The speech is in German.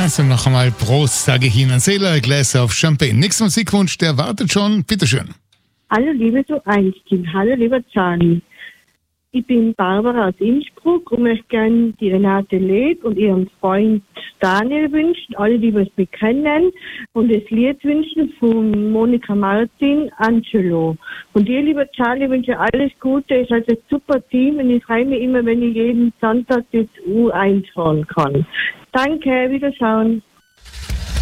Also noch einmal Prost, sage ich Ihnen. Sailor, Glass of Champagne. Nächster Musikwunsch, der wartet schon. Bitteschön. Hallo liebe Du Einstein, hallo lieber Zani. Ich bin Barbara aus Innsbruck und möchte gerne die Renate Leb und ihren Freund Daniel wünschen, alle, die was bekennen, und das Lied wünschen von Monika Martin, Angelo. Und dir, lieber Charlie, wünsche alles Gute, ihr seid ein super Team und ich freue mich immer, wenn ich jeden Sonntag das U1 hören kann. Danke, Wiederschauen.